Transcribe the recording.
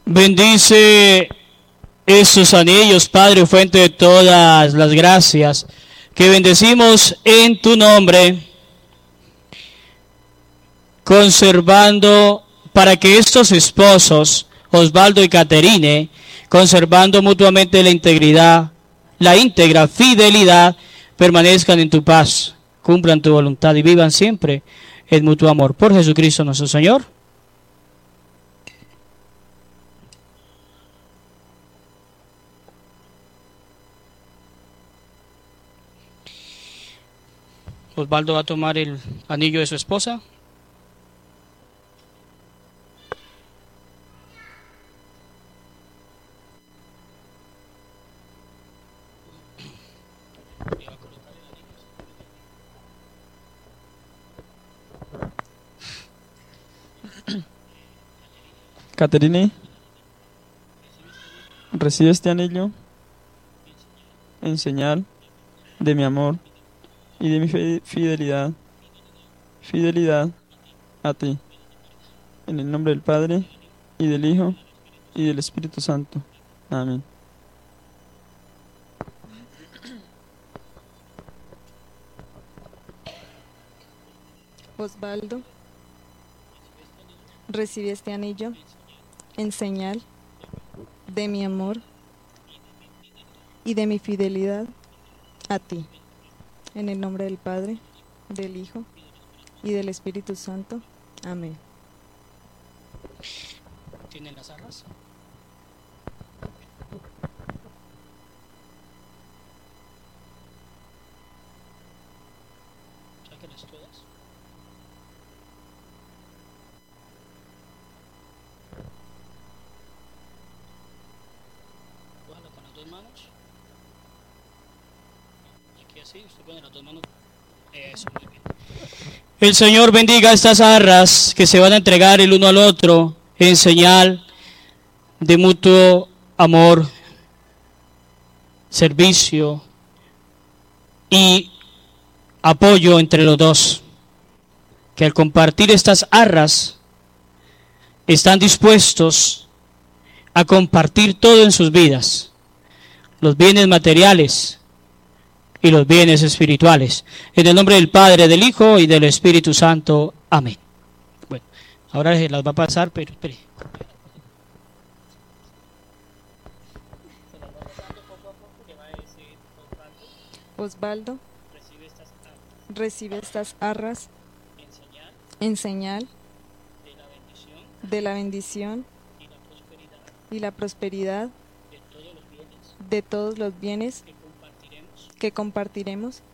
Bendice estos anillos, Padre, fuente de todas las gracias, que bendecimos en tu nombre, conservando para que estos esposos, Osvaldo y Caterine, conservando mutuamente la integridad, la íntegra fidelidad, permanezcan en tu paz, cumplan tu voluntad y vivan siempre en mutuo amor. Por Jesucristo nuestro Señor. Osvaldo va a tomar el anillo de su esposa. Caterine, recibe este anillo en señal de mi amor y de mi fidelidad a ti, en el nombre del Padre, y del Hijo, y del Espíritu Santo. Amén. Osvaldo, recibe este anillo en señal de mi amor y de mi fidelidad a ti, en el nombre del Padre, del Hijo y del Espíritu Santo. Amén. ¿Tienen las arras? Sáquenlas todas. Cójala con las dos manos. Aquí así, usted pone las dos manos. Eso, muy bien. El Señor bendiga estas arras que se van a entregar el uno al otro en señal de mutuo amor, servicio y apoyo entre los dos, que al compartir estas arras están dispuestos a compartir todo en sus vidas, los bienes materiales y los bienes espirituales. En el nombre del Padre, del Hijo y del Espíritu Santo. Amén. Bueno, ahora se las va a pasar, pero espere. Osvaldo, recibe estas arras en señal de la bendición y la prosperidad de todos los bienes que compartiremos